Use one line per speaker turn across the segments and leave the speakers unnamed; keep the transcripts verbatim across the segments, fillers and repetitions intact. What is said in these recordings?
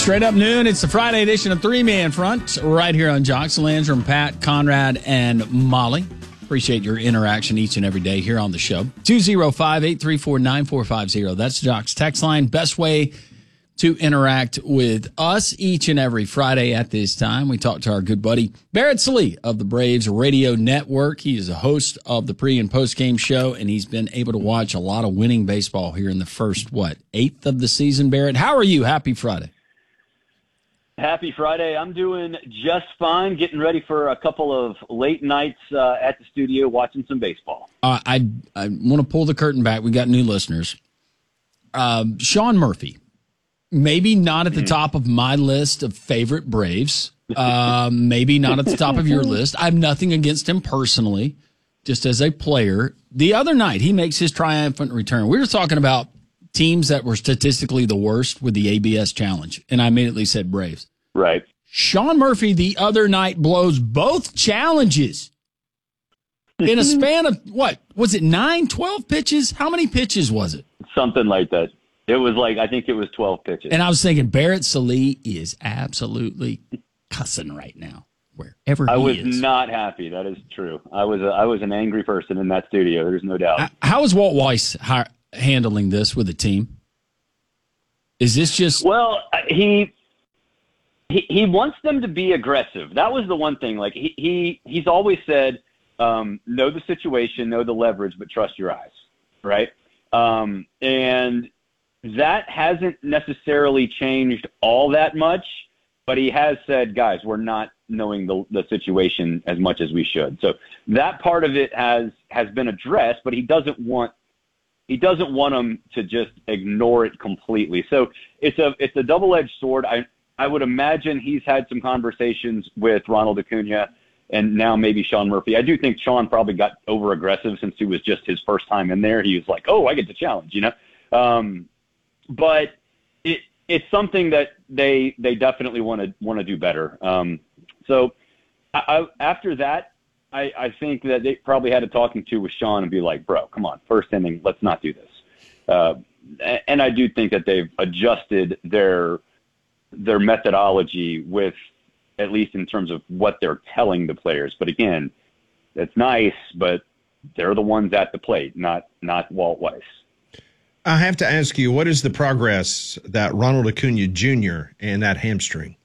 Straight up noon, it's the Friday edition of Three Man Front right here on Jocks. Landrum, Pat, Conrad, and Molly. Appreciate your interaction each and every day here on the show. two oh five, eight three four, nine four five oh. That's Jocks text line. Best way to interact with us each and every Friday at this time. We talk to our good buddy Barrett Sallee of the Braves Radio Network. He is a host of the pre- and post-game show, and he's been able to watch a lot of winning baseball here in the first, what, eighth of the season, Barrett? How are you? Happy Friday.
Happy Friday. I'm doing just fine, getting ready for a couple of late nights uh, at the studio watching some baseball.
Uh, I I want to pull the curtain back. We got new listeners. Uh, Sean Murphy, maybe not at the top of my list of favorite Braves, uh, maybe not at the top of your list. I have nothing against him personally, just as a player. The other night, he makes his triumphant return. We were talking about teams that were statistically the worst with the A B S challenge, and I immediately said Braves.
Right.
Sean Murphy the other night blows both challenges in a span of, what, was it nine, twelve pitches? How many pitches was it?
Something like that. It was like, I think it was twelve pitches.
And I was thinking Barrett Sallee is absolutely cussing right now, wherever he
I was
is.
not happy. That is true. I was a, I was an angry person in that studio. There's no doubt.
How is Walt Weiss hi- handling this with the team? Is this just...
Well, he, he he wants them to be aggressive. That was the one thing. Like he, he he's always said, um, know the situation, know the leverage, but trust your eyes, right? Um, and that hasn't necessarily changed all that much, but he has said, guys, we're not knowing the, the situation as much as we should. So that part of it has has been addressed, but he doesn't want He doesn't want them to just ignore it completely. So it's a it's a double-edged sword. I I would imagine he's had some conversations with Ronald Acuna and now maybe Sean Murphy. I do think Sean probably got over-aggressive since it was just his first time in there. He was like, oh, I get the challenge, you know. Um, but it it's something that they they definitely want to want to do better. Um, so I, I, after that, I, I think that they probably had a talking to with Sean and be like, bro, come on, first inning, let's not do this. Uh, and I do think that they've adjusted their their methodology with, at least in terms of what they're telling the players. But again, that's nice, but they're the ones at the plate, not not Walt Weiss.
I have to ask you, what is the progress that Ronald Acuna Junior and that hamstring?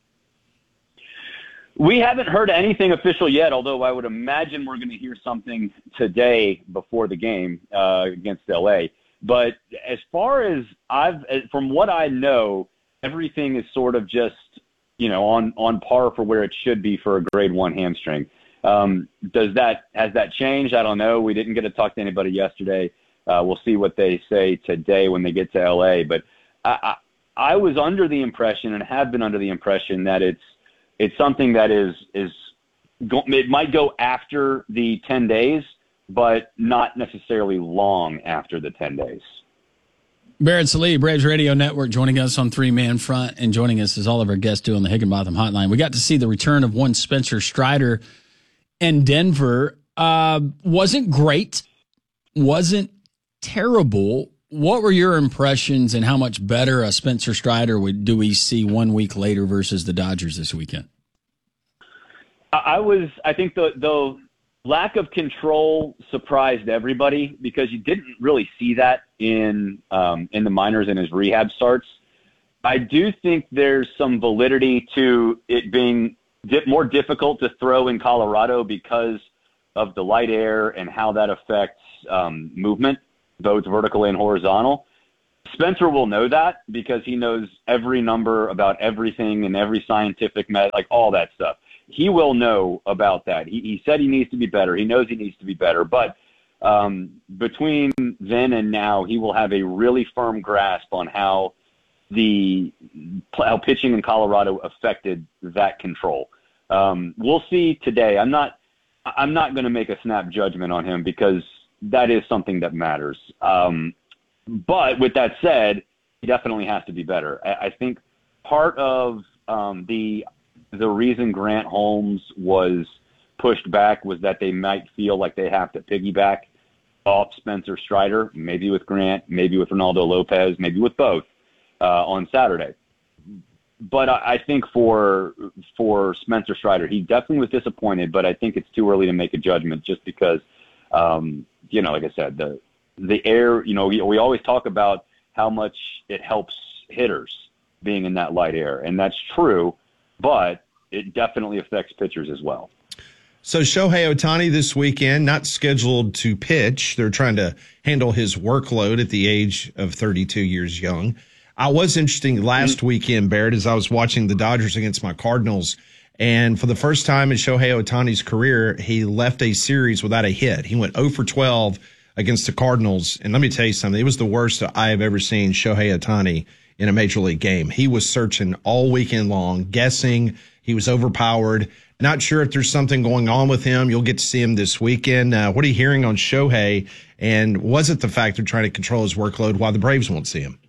We haven't heard anything official yet, although I would imagine we're going to hear something today before the game uh, against L A. But as far as I've, from what I know, everything is sort of just, you know, on, on par for where it should be for a grade one hamstring. Um, does that, has that changed? I don't know. We didn't get to talk to anybody yesterday. Uh, we'll see what they say today when they get to L A. But I, I, I was under the impression and have been under the impression that it's, It's something that is is go, it might go after the ten days, but not necessarily long after the ten days.
Barrett Sallee, Braves Radio Network, joining us on Three Man Front, and joining us as all of our guests do on the Higginbotham Hotline. We got to see the return of one Spencer Strider in Denver. Uh, wasn't great, wasn't terrible. What were your impressions, and how much better a Spencer Strider would, do we see one week later versus the Dodgers this weekend?
I was, I think the, the lack of control surprised everybody because you didn't really see that in, um, in the minors and his rehab starts. I do think there's some validity to it being di- more difficult to throw in Colorado because of the light air and how that affects um, movement, both vertical and horizontal. Spencer will know that because he knows every number about everything and every scientific met, like all that stuff. He will know about that. He, he said he needs to be better. He knows he needs to be better. But um, between then and now, he will have a really firm grasp on how the how pitching in Colorado affected that control. Um, we'll see today. I'm not I'm not going to make a snap judgment on him because that is something that matters. Um, but with that said, he definitely has to be better. I, I think part of um, the the reason Grant Holmes was pushed back was that they might feel like they have to piggyback off Spencer Strider, maybe with Grant, maybe with Ronaldo Lopez, maybe with both uh, on Saturday. but I, I think for for Spencer Strider, he definitely was disappointed. But I think it's too early to make a judgment, just because, um, you know, like I said, the the air. You know, we, we always talk about how much it helps hitters being in that light air, and that's true. But it definitely affects pitchers as well.
So Shohei Ohtani this weekend, not scheduled to pitch. They're trying to handle his workload at the age of thirty-two years young. I was interesting last mm-hmm. weekend, Barrett, as I was watching the Dodgers against my Cardinals. And for the first time in Shohei Ohtani's career, he left a series without a hit. He went oh for twelve against the Cardinals. And let me tell you something. It was the worst I have ever seen Shohei Ohtani in a major league game. He was searching all weekend long, guessing. He was overpowered. Not sure if there's something going on with him. You'll get to see him this weekend. Uh, what are you hearing on Shohei? And was it the fact they're trying to control his workload while the Braves won't see him?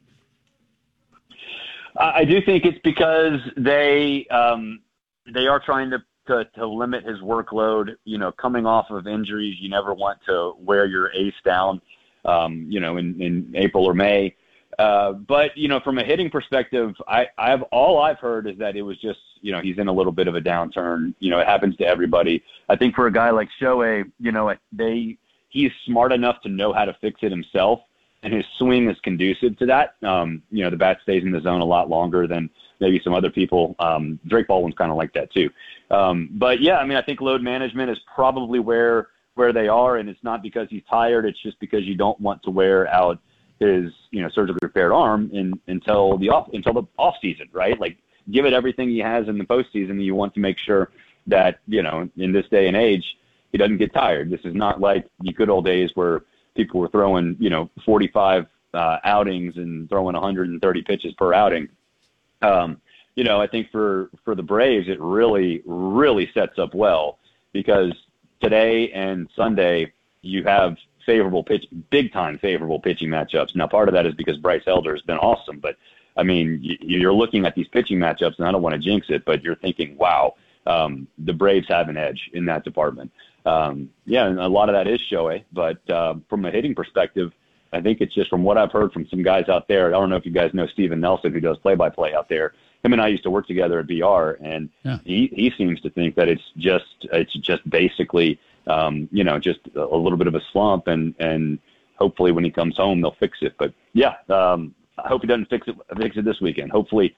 I do think it's because they um, they are trying to, to to limit his workload. You know, coming off of injuries, you never want to wear your ace down. Um, you know, in, in April or May. Uh, but, you know, from a hitting perspective, I, I've all I've heard is that it was just, you know, he's in a little bit of a downturn. You know, it happens to everybody. I think for a guy like Shohei, you know, they he's smart enough to know how to fix it himself, and his swing is conducive to that. Um, you know, the bat stays in the zone a lot longer than maybe some other people. Um, Drake Baldwin's kind of like that too. Um, but, yeah, I mean, I think load management is probably where where they are, and it's not because he's tired. It's just because you don't want to wear out his, you know, surgically repaired arm in, until the off until the off season, right? Like, give it everything he has in the postseason. You want to make sure that, you know, in this day and age, he doesn't get tired. This is not like the good old days where people were throwing, you know, forty-five uh, outings and throwing one hundred thirty pitches per outing. Um, you know, I think for for the Braves, it really, really sets up well, because today and Sunday you have favorable pitch, big time favorable pitching matchups. Now, part of that is because Bryce Elder has been awesome, but I mean, you're looking at these pitching matchups, and I don't want to jinx it, but you're thinking, wow, um, the Braves have an edge in that department. Um, yeah, and a lot of that is Shohei, but uh, from a hitting perspective, I think it's just from what I've heard from some guys out there. I don't know if you guys know Steven Nelson, who does play-by-play out there. Him and I used to work together at B R, and yeah. he, he seems to think that it's just it's just basically Um, you know, just a little bit of a slump, and, and hopefully when he comes home, they'll fix it. But yeah, um, I hope he doesn't fix it, fix it this weekend. Hopefully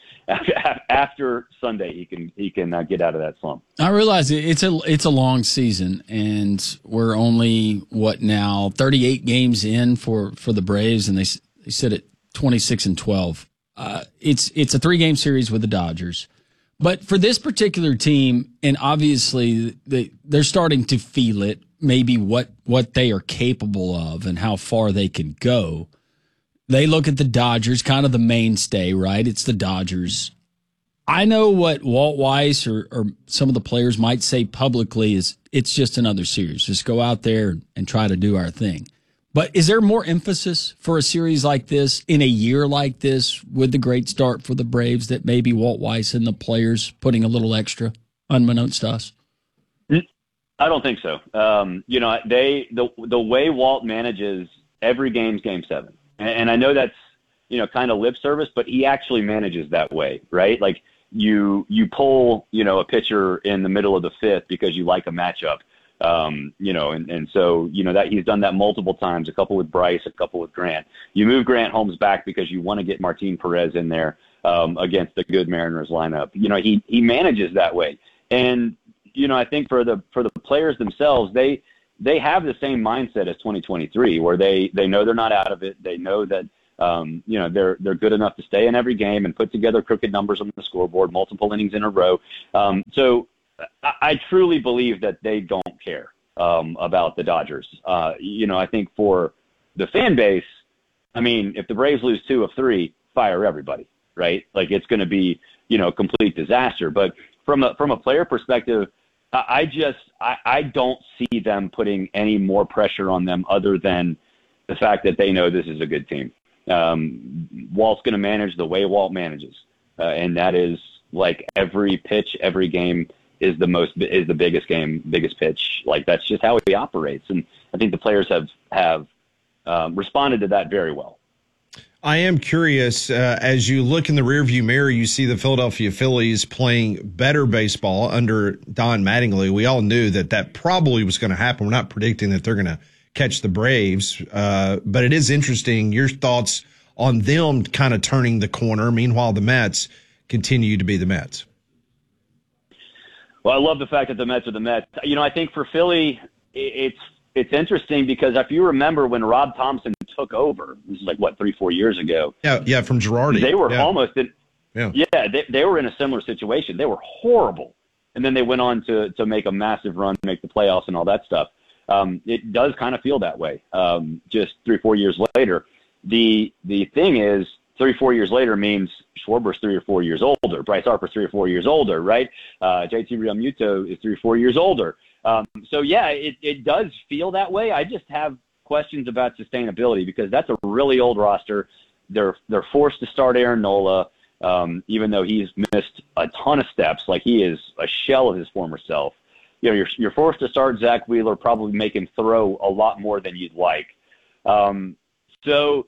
after Sunday, he can, he can uh, get out of that slump.
I realize it's a, it's a long season, and we're only what now thirty-eight games in for, for the Braves, and they, they sit at twenty-six and twelve. Uh, it's, it's a three game series with the Dodgers. But for this particular team, and obviously they, they're starting to feel it, maybe what, what they are capable of and how far they can go. They look at the Dodgers, kind of the mainstay, right? It's the Dodgers. I know what Walt Weiss or, or some of the players might say publicly is it's just another series. Just go out there and try to do our thing. But is there more emphasis for a series like this in a year like this with the great start for the Braves that maybe Walt Weiss and the players putting a little extra, unbeknownst to us?
I don't think so. Um, you know, they the the way Walt manages every game's game seven, and, and I know that's, you know, kind of lip service, but he actually manages that way, right? Like you you pull, you know, a pitcher in the middle of the fifth because you like a matchup. Um, you know, and, and so, you know, that he's done that multiple times, a couple with Bryce, a couple with Grant. You move Grant Holmes back because you want to get Martin Perez in there um, against the good Mariners lineup. You know, he, he manages that way. And, you know, I think for the, for the players themselves, they, they have the same mindset as twenty twenty-three, where they, they know they're not out of it. They know that, um, you know, they're, they're good enough to stay in every game and put together crooked numbers on the scoreboard, multiple innings in a row. Um, so, I truly believe that they don't care um, about the Dodgers. Uh, you know, I think for the fan base, I mean, if the Braves lose two of three, fire everybody, right? Like, it's going to be, you know, a complete disaster. But from a from a player perspective, I just I, I don't see them putting any more pressure on them other than the fact that they know this is a good team. Um, Walt's going to manage the way Walt manages, uh, and that is like every pitch, every game is the most is the biggest game, biggest pitch. Like, that's just how he operates, and I think the players have have um, responded to that very well.
I am curious, uh, as you look in the rearview mirror, you see the Philadelphia Phillies playing better baseball under Don Mattingly. We all knew that that probably was going to happen. We're not predicting that they're going to catch the Braves, uh, but it is interesting. Your thoughts on them kind of turning the corner. Meanwhile, the Mets continue to be the Mets.
Well, I love the fact that the Mets are the Mets. You know, I think for Philly, it's it's interesting because if you remember when Rob Thompson took over, this is like, what, three, four years ago?
Yeah, yeah, from Girardi.
They were
yeah.
almost in, yeah, yeah they, they were in a similar situation. They were horrible. And then they went on to, to make a massive run, make the playoffs and all that stuff. Um, it does kind of feel that way um, just three, four years later. The the thing is, three, four years later means Schwarber's three or four years older. Bryce Harper's three or four years older, right? Uh, J T Realmuto is three or four years older. Um, so, yeah, it, it does feel that way. I just have questions about sustainability because that's a really old roster. They're they're forced to start Aaron Nola, um, even though he's missed a ton of steps. Like, he is a shell of his former self. You know, you're you're forced to start Zach Wheeler, probably make him throw a lot more than you'd like. Um, so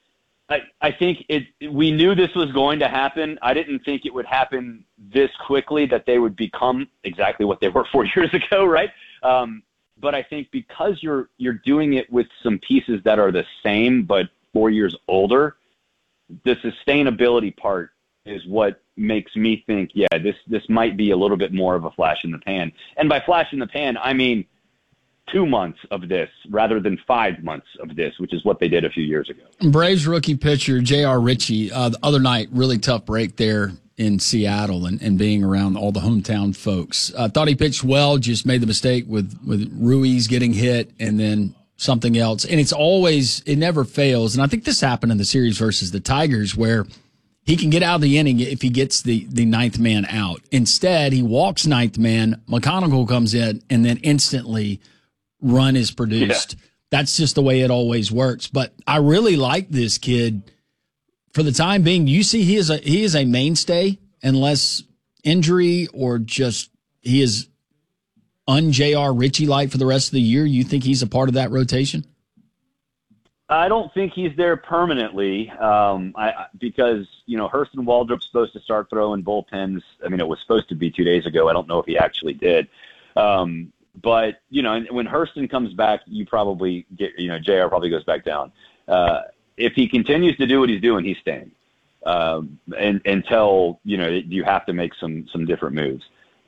I I think it. We knew this was going to happen. I didn't think it would happen this quickly, that they would become exactly what they were four years ago, right? Um, But I think because you're you're doing it with some pieces that are the same but four years older, the sustainability part is what makes me think, yeah, this this might be a little bit more of a flash in the pan. And by flash in the pan, I mean two months of this rather than five months of this, which is what they did a few years ago.
Braves rookie pitcher J R. Ritchie, uh, the other night, really tough break there in Seattle and, and being around all the hometown folks. I uh, thought he pitched well, just made the mistake with, with Ruiz getting hit and then something else. And it's always, it never fails. And I think this happened in the series versus the Tigers where he can get out of the inning if he gets the, the ninth man out. Instead, he walks ninth man, McConaughey comes in, and then instantly run is produced. Yeah. That's just the way it always works. But I really like this kid. For the time being, you see he is a he is a mainstay unless injury or just he is un-J R. Ritchie-like for the rest of the year. You think he's a part of that rotation?
I don't think he's there permanently um, I, because, you know, Hurston Waldrop's supposed to start throwing bullpens. I mean, it was supposed to be two days ago. I don't know if he actually did. Um, but, you know, when Hurston comes back, you probably get, you know, J R probably goes back down. Uh, if he continues to do what he's doing, he's staying um, and, until, you know, you have to make some some different moves.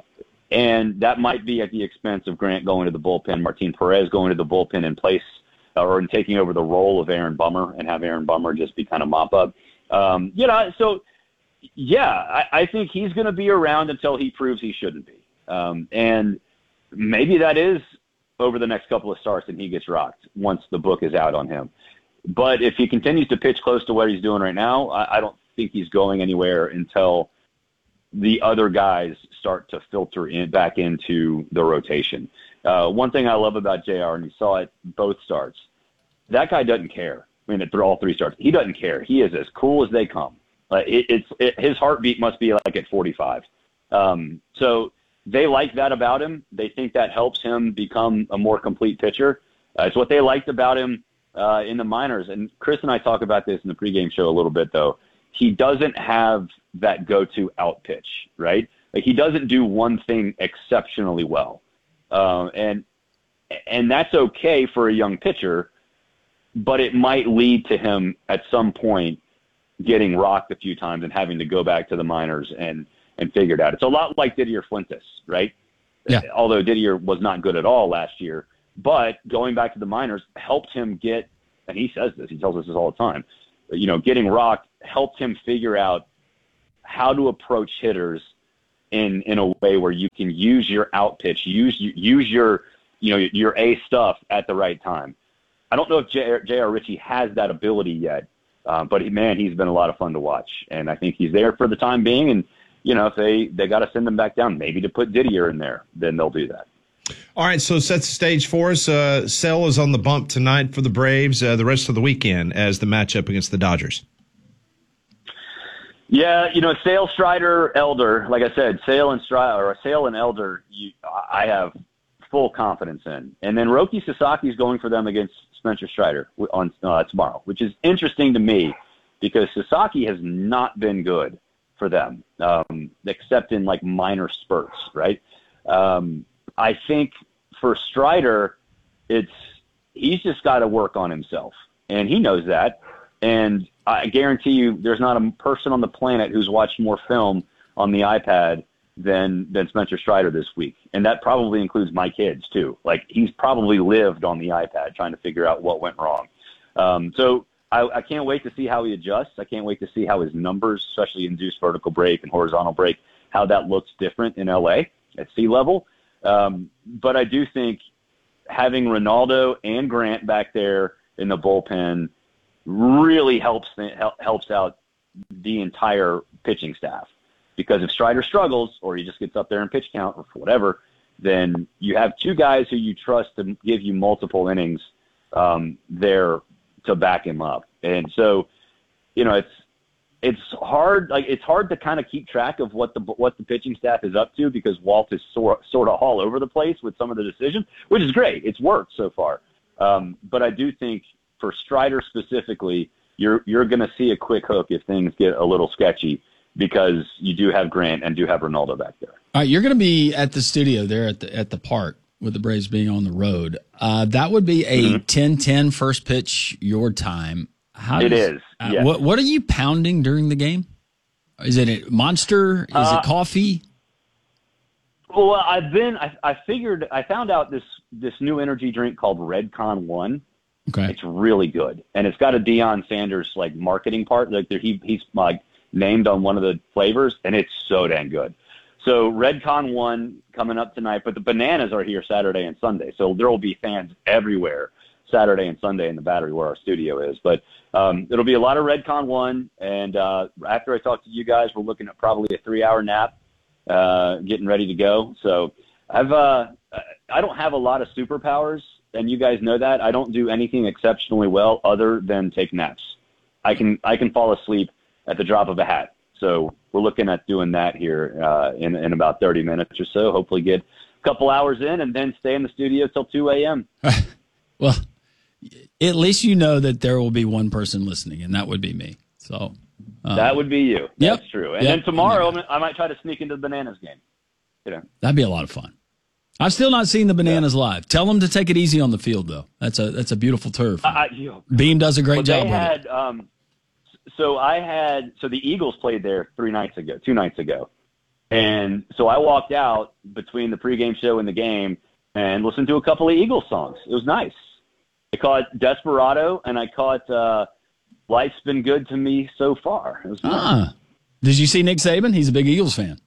And that might be at the expense of Grant going to the bullpen, Martin Perez going to the bullpen in place or in taking over the role of Aaron Bummer and have Aaron Bummer just be kind of mop up. Um, you know, so, yeah, I, I think he's going to be around until he proves he shouldn't be. Um, and maybe that is over the next couple of starts and he gets rocked once the book is out on him. But if he continues to pitch close to what he's doing right now, I, I don't think he's going anywhere until the other guys start to filter in back into the rotation. Uh, one thing I love about J R, and you saw it both starts, that guy doesn't care. I mean, through all three starts, he doesn't care. He is as cool as they come. Uh, it, it's it, his heartbeat must be like at forty-five. Um, so they like that about him. They think that helps him become a more complete pitcher. Uh, it's what they liked about him uh, in the minors. And Chris and I talk about this in the pregame show a little bit, though. He doesn't have that go-to out pitch, right? Like he doesn't do one thing exceptionally well. Uh, and and that's okay for a young pitcher, but it might lead to him at some point getting rocked a few times and having to go back to the minors and, and figure it out. It's a lot like Didier Fuentes, right?
Yeah.
Although Didier was not good at all last year, but going back to the minors helped him get, and he says this, he tells us this all the time, you know, getting rocked helped him figure out how to approach hitters in in a way where you can use your out pitch, use use your you know your A stuff at the right time. I don't know if J R. Ritchie has that ability yet, uh, but man, he's been a lot of fun to watch, and I think he's there for the time being. And you know, if they they got to send him back down, maybe to put Didier in there, then they'll do that.
All right, so set the stage for us. Uh, Sale is on the bump tonight for the Braves. Uh, the rest of the weekend as the matchup against the Dodgers.
Yeah, you know, Sale, Strider, Elder. Like I said, Sale and Strider, or Sale and Elder, you, I have full confidence in. And then Roki Sasaki is going for them against Spencer Strider on uh, tomorrow, which is interesting to me because Sasaki has not been good for them, um, except in like minor spurts, right? Um, I think for Strider, it's he's just got to work on himself, and he knows that. And I guarantee you, there's not a person on the planet who's watched more film on the iPad than than Spencer Strider this week, and that probably includes my kids too. Like he's probably lived on the iPad trying to figure out what went wrong. Um, so. I, I can't wait to see how he adjusts. I can't wait to see how his numbers, especially induced vertical break and horizontal break, how that looks different in L A at sea level. Um, but I do think having Ronaldo and Grant back there in the bullpen really helps helps out the entire pitching staff. Because if Strider struggles or he just gets up there in pitch count or whatever, then you have two guys who you trust to give you multiple innings um, there to back him up. And so, you know, it's it's hard like it's hard to kind of keep track of what the what the pitching staff is up to because Walt is sort sort of all over the place with some of the decisions, which is great. It's worked so far. Um, but I do think for Strider specifically, you're you're going to see a quick hook if things get a little sketchy because you do have Grant and do have Ronaldo back there.
All right, you're going to be at the studio there at the at the park with the Braves being on the road. Uh, that would be a ten ten first pitch your time. How
it
does,
is.
Uh,
yes.
What What are you pounding during the game? Is it a Monster? Is
uh,
it coffee?
Well, I've been. I, I figured. I found out this this new energy drink called Redcon One.
Okay,
it's really good, and it's got a Deion Sanders like marketing part. Like he he's like named on one of the flavors, and it's so dang good. So Redcon One coming up tonight, but the Bananas are here Saturday and Sunday, so there will be fans everywhere Saturday and Sunday in the Battery where our studio is. But um, it'll be a lot of Redcon One, and uh, after I talk to you guys, we're looking at probably a three-hour nap, uh, getting ready to go. So I've uh, I don't have a lot of superpowers, and you guys know that. I don't do anything exceptionally well other than take naps. I can I can fall asleep at the drop of a hat. So we're looking at doing that here uh, in, in about thirty minutes or so. Hopefully get a couple hours in and then stay in the studio till two a.m.
Well, at least you know that there will be one person listening, and that would be me. So um,
that would be you.
Yep.
That's true. And
yep.
then tomorrow I might try to sneak into the Bananas game. You know,
that'd be a lot of fun. I've still not seen the Bananas yeah. live. Tell them to take it easy on the field, though. That's a that's a beautiful turf. Uh, you know, Beam does a great
well,
job
they
with
had,
it.
Um, so I had so the Eagles played there three nights ago, two nights ago, and so I walked out between the pregame show and the game and listened to a couple of Eagles songs. It was nice. I caught Desperado, and I caught uh, Life's Been Good to Me So Far. It was nice.
Ah. Did you see Nick Saban? He's a big Eagles fan.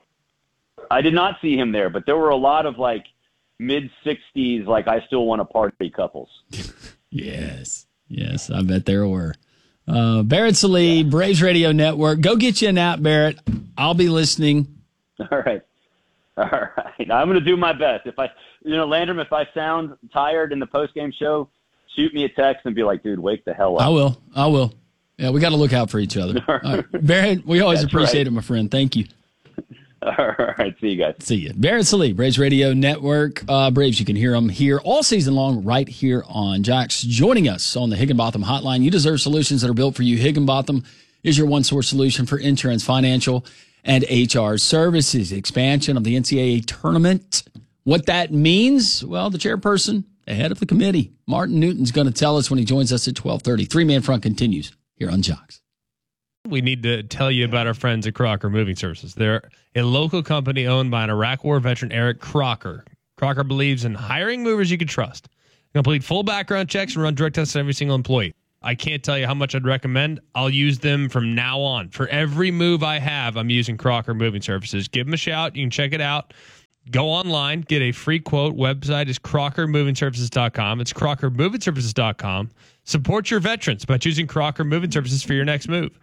I did not see him there, but there were a lot of, like, mid-sixties, like, I still want to party couples.
Yes. Yes, I bet there were. Uh, Barrett Sallee, yeah. Braves Radio Network. Go get you a nap, Barrett. I'll be listening.
All right. All right. I'm going to do my best. If I, you know, Landrum, if I sound tired in the post-game show, shoot me a text and be like, dude, wake the hell up.
I will. I will. Yeah, we got to look out for each other. All right. Barrett, we always That's appreciate right. it, my friend. Thank you.
All right. See you guys.
See you. Barrett Sallee, Braves Radio Network. Uh, Braves, you can hear them here all season long right here on Jocks. Joining us on the Higginbotham Hotline. You deserve solutions that are built for you. Higginbotham is your one-source solution for insurance, financial, and H R services. Expansion of the N C double A tournament. What that means? Well, the chairperson, the head of the committee, Martin Newton's going to tell us when he joins us at twelve thirty. Three-man front continues here on Jocks.
We need to tell you about our friends at Crocker Moving Services. They're a local company owned by an Iraq War veteran, Eric Crocker. Crocker believes in hiring movers you can trust. Complete full background checks and run drug tests on every single employee. I can't tell you how much I'd recommend. I'll use them from now on. For every move I have, I'm using Crocker Moving Services. Give them a shout. You can check it out. Go online, get a free quote. Website is crocker moving services dot com. It's crocker moving services dot com. Support your veterans by choosing Crocker Moving Services for your next move.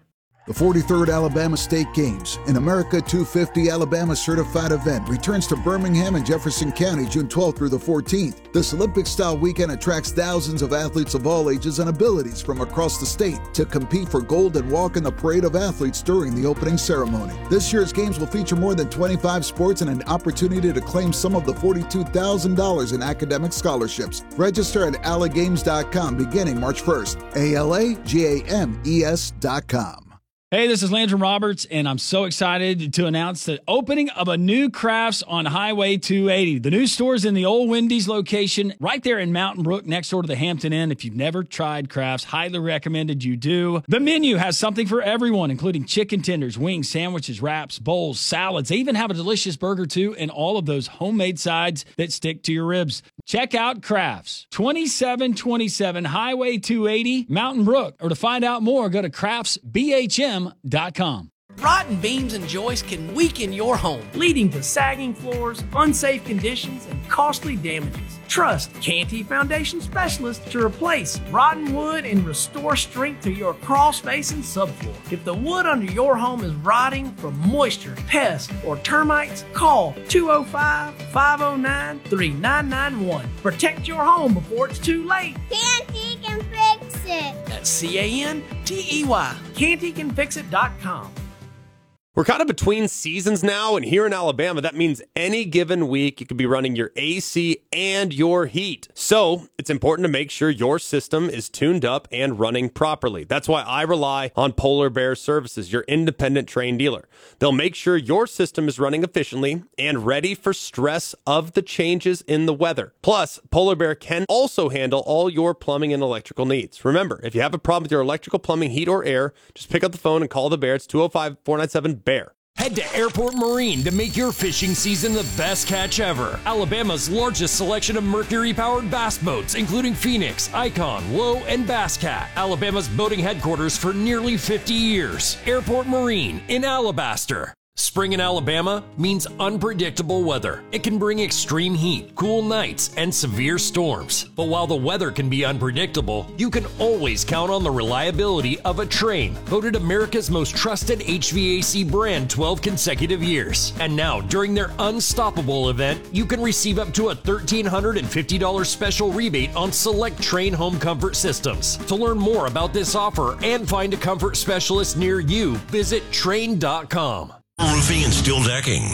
The forty-third Alabama State Games, an America two fifty Alabama certified event, returns to Birmingham and Jefferson County June twelfth through the fourteenth. This Olympic-style weekend attracts thousands of athletes of all ages and abilities from across the state to compete for gold and walk in the parade of athletes during the opening ceremony. This year's games will feature more than twenty-five sports and an opportunity to claim some of the forty-two thousand dollars in academic scholarships. Register at ala games dot com beginning March first. A L A G A M E S dot com.
Hey, this is Landrum Roberts, and I'm so excited to announce the opening of a new Crafts on Highway two eighty. The new store is in the old Wendy's location right there in Mountain Brook next door to the Hampton Inn. If you've never tried Crafts, highly recommended you do. The menu has something for everyone, including chicken tenders, wings, sandwiches, wraps, bowls, salads. They even have a delicious burger, too, and all of those homemade sides that stick to your ribs. Check out Crafts, twenty-seven twenty-seven Highway two eighty, Mountain Brook. Or to find out more, go to crafts b h m dot com.
Rotten beams and joists can weaken your home, leading to sagging floors, unsafe conditions, and costly damages. Trust Canty Foundation Specialists to replace rotten wood and restore strength to your crawl space and subfloor. If the wood under your home is rotting from moisture, pests, or termites, call two oh five, five oh nine, three nine nine one. Protect your home before it's too late.
Canty can fix it.
That's C A N T E Y. canty can fix it dot com.
We're kind of between seasons now, and here in Alabama, that means any given week you could be running your A C and your heat. So it's important to make sure your system is tuned up and running properly. That's why I rely on Polar Bear Services, your independent trained dealer. They'll make sure your system is running efficiently and ready for stress of the changes in the weather. Plus, Polar Bear can also handle all your plumbing and electrical needs. Remember, if you have a problem with your electrical, plumbing, heat, or air, just pick up the phone and call the Bear. It's two oh five, four nine seven, BEAR.
Head to Airport Marine to make your fishing season the best catch ever. Alabama's largest selection of Mercury-powered bass boats, including Phoenix, Icon, Low, and Bass Cat. Alabama's boating headquarters for nearly fifty years. Airport Marine in Alabaster. Spring in Alabama means unpredictable weather. It can bring extreme heat, cool nights, and severe storms. But while the weather can be unpredictable, you can always count on the reliability of a Trane, voted America's most trusted H V A C brand twelve consecutive years. And now, during their Unstoppable event, you can receive up to a one thousand three hundred fifty dollars special rebate on select Trane home comfort systems. To learn more about this offer and find a comfort specialist near you, visit Trane dot com.
Roofing and steel decking.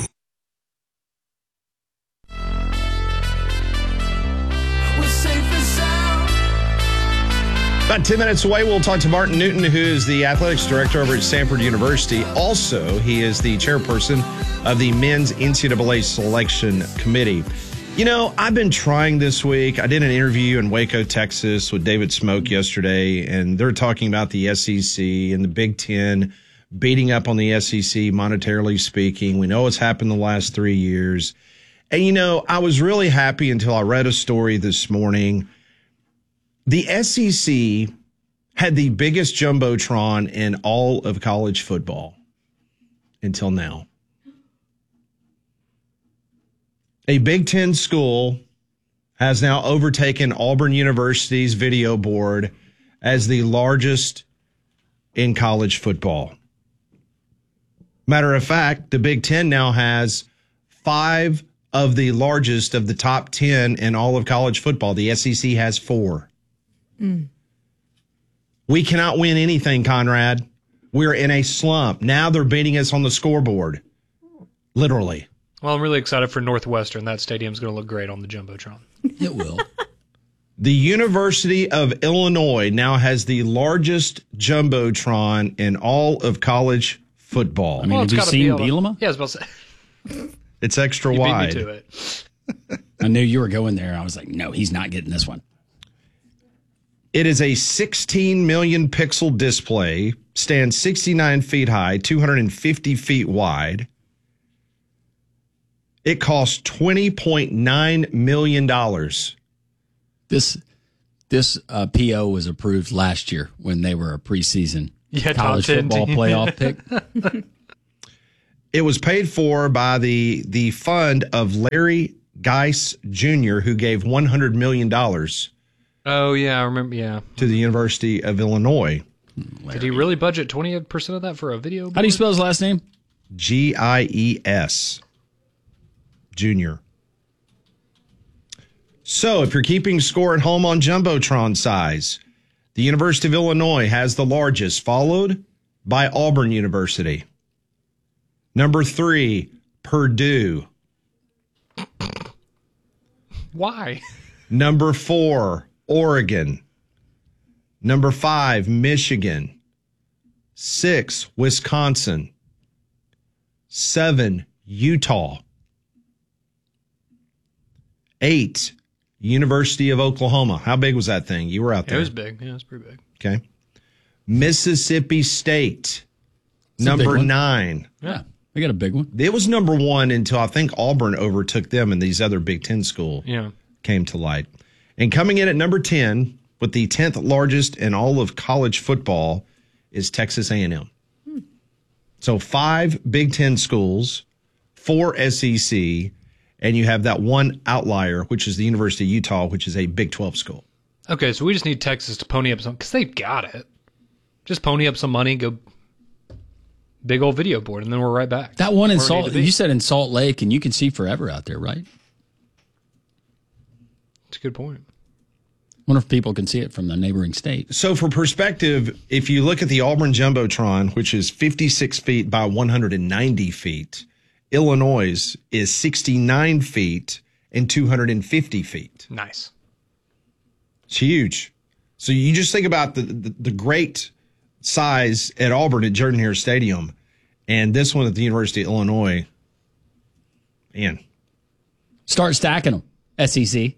About ten minutes away, we'll talk to Martin Newton, who is the athletics director over at Stanford University. Also, he is the chairperson of the men's N C double A selection committee. You know, I've been trying this week. I did an interview in Waco, Texas with David Smoke yesterday, and they're talking about the S E C and the Big Ten beating up on the S E C, monetarily speaking. We know what's happened the last three years. And, you know, I was really happy until I read a story this morning. The S E C had the biggest jumbotron in all of college football until now. A Big Ten school has now overtaken Auburn University's video board as the largest in college football. Matter of fact, the Big Ten now has five of the largest of the top ten in all of college football. The S E C has four. Mm. We cannot win anything, Conrad. We're in a slump. Now they're beating us on the scoreboard. Literally.
Well, I'm really excited for Northwestern. That stadium's going to look great on the Jumbotron.
It will.
The University of Illinois now has the largest Jumbotron in all of college football.
I mean, well, have you seen Bielema?
Yeah, I was about to say.
It's extra
you
wide.
Beat me to it.
I knew you were going there. I was like, no, he's not getting this one.
It is a sixteen million pixel display, stands sixty-nine feet high, two hundred fifty feet wide. It costs twenty point nine million dollars.
This this uh, P O was approved last year when they were a preseason
yeah,
college football playoff pick.
It was paid for by the the fund of Larry Geis Junior, who gave one hundred million dollars.
Oh, yeah, I remember, yeah.
To the University of Illinois.
Did he really budget twenty percent of that for a video board?
How do you spell his last name?
G I E S. Junior. So, if you're keeping score at home on Jumbotron size, the University of Illinois has the largest, followed by Auburn University. Number three, Purdue.
Why?
Number four, Oregon. Number five, Michigan. Six, Wisconsin. Seven, Utah. Eight, University of Oklahoma. How big was that thing? You were out there.
It was big. Yeah, it was pretty big.
Okay. Mississippi State,
It's a big
number
one.
nine.
Yeah, we got a big one.
It was number one until I think Auburn overtook them and these other Big Ten schools
Yeah.
came to light. And coming in at number ten, with the tenth largest in all of college football, is Texas A and M.
Hmm.
So five Big Ten schools, four S E C, and you have that one outlier, which is the University of Utah, which is a Big twelve school.
Okay, so we just need Texas to pony up some, because they've got it. Just pony up some money, go big old video board, and then we're right back.
That one in
Where we need
Salt,
to be.
you said in Salt Lake, and you can see forever out there, right?
That's a good point.
Wonder if people can see it from the neighboring state.
So for perspective, if you look at the Auburn Jumbotron, which is fifty-six feet by one hundred ninety feet, Illinois is sixty-nine feet and two hundred fifty feet.
Nice.
It's huge. So you just think about the, the, the great size at Auburn at Jordan-Hare Stadium and this one at the University of Illinois. Man.
Start stacking them, S E C.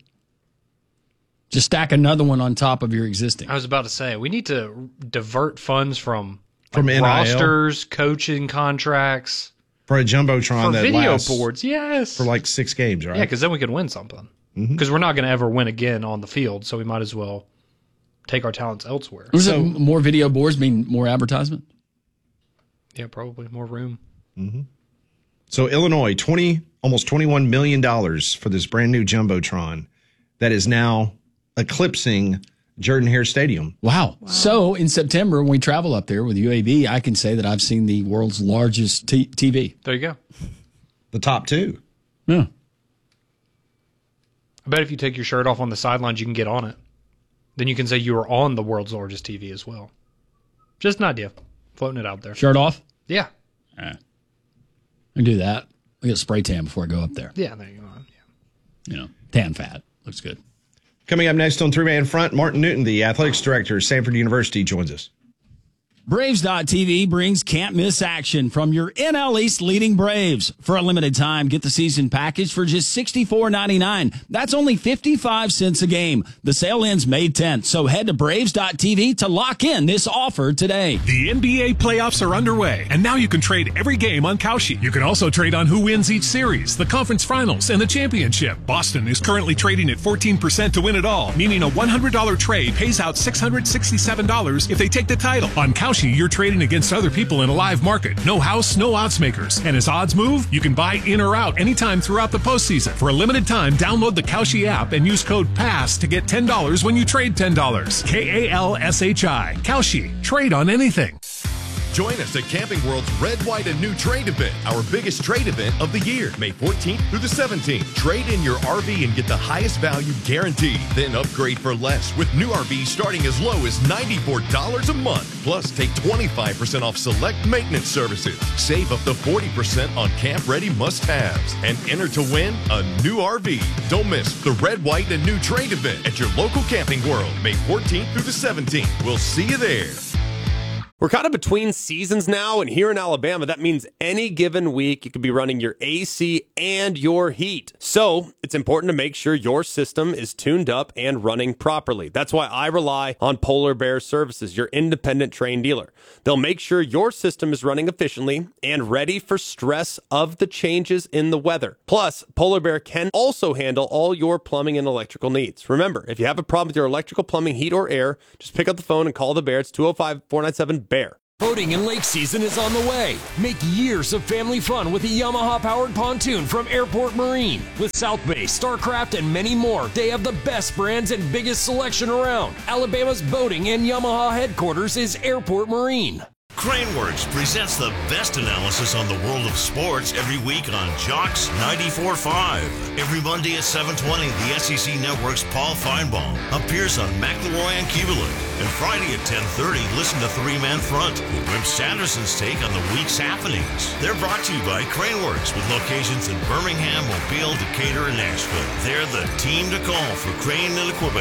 Just stack another one on top of your existing.
I was about to say, we need to divert funds from,
From
like
N I L?
rosters, coaching contracts,
For a Jumbotron
for
that
video
lasts
boards. Yes.
for like six games, right?
Yeah, because then we could win something.
Mm-hmm.
Because we're not going to ever win again on the field, so we might as well take our talents elsewhere.
Was it more video boards mean more advertisement?
Yeah, probably more room.
Mm-hmm. So Illinois, twenty almost twenty-one million dollars for this brand new Jumbotron that is now eclipsing Jordan-Hare Stadium.
Wow. So in September, when we travel up there with U A B, I can say that I've seen the world's largest t- TV.
There you go.
The top two.
Yeah.
I bet if you take your shirt off on the sidelines, you can get on it. Then you can say you were on the world's largest T V as well. Just an idea. Floating it out there.
Shirt off?
Yeah.
Yeah. I do that. I get a spray tan before I go up there.
Yeah, there you go. Yeah.
You know, tan fat. Looks good.
Coming up next on Three Man Front, Martin Newton, the athletics director at Samford University, joins us.
Braves dot T V brings can't miss action from your N L East leading Braves. For a limited time, get the season package for just sixty-four ninety-nine. That's only fifty-five cents a game. The sale ends May tenth, so head to Braves dot T V to lock in this offer today.
The N B A playoffs are underway, and now you can trade every game on Kalshi. You can also trade on who wins each series, the conference finals, and the championship. Boston is currently trading at fourteen percent to win it all, meaning a one hundred dollars trade pays out six hundred sixty-seven dollars if they take the title. On Kalshi, you're trading against other people in a live market. No house, no odds makers. And as odds move, you can buy in or out anytime throughout the postseason. For a limited time, download the Kalshi app and use code PASS to get ten dollars when you trade ten dollars. K A L S H I. Kalshi. Trade on anything.
Join us at Camping World's Red, White, and New Trade event, our biggest trade event of the year, May fourteenth through the seventeenth. Trade in your R V and get the highest value guaranteed. Then upgrade for less with new R Vs starting as low as ninety-four dollars a month. Plus, take twenty-five percent off select maintenance services. Save up to forty percent on camp-ready must-haves. And enter to win a new R V. Don't miss the Red, White, and New Trade event at your local Camping World, May fourteenth through the seventeenth. We'll see you there.
We're kind of between seasons now, and here in Alabama, that means any given week you could be running your A C and your heat. So it's important to make sure your system is tuned up and running properly. That's why I rely on Polar Bear Services, your independent trained dealer. They'll make sure your system is running efficiently and ready for stress of the changes in the weather. Plus, Polar Bear can also handle all your plumbing and electrical needs. Remember, if you have a problem with your electrical, plumbing, heat, or air, just pick up the phone and call the Bear. It's two oh five, four nine seven, B E A R.
Boating and lake season is on the way. Make years of family fun with a Yamaha-powered pontoon from Airport Marine. With South Bay, Starcraft, and many more, they have the best brands and biggest selection around. Alabama's boating and Yamaha headquarters is Airport Marine.
Craneworks presents the best analysis on the world of sports every week on Jocks ninety-four point five. Every Monday at seven twenty, the S E C Network's Paul Feinbaum appears on McElroy and Keeverland. And Friday at ten thirty, listen to Three Man Front with Wimp Sanderson's take on the week's happenings. They're brought to you by Craneworks with locations in Birmingham, Mobile, Decatur, and Nashville. They're the team to call for crane and equipment